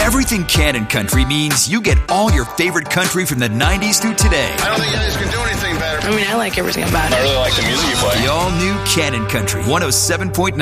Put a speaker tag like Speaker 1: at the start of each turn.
Speaker 1: Everything Cannon Country means you get all your favorite country from the 90s through today.
Speaker 2: I don't think you guys can do anything better.
Speaker 3: I mean, I like everything about it.
Speaker 4: I really like the music you play.
Speaker 1: The all-new Cannon Country 107.9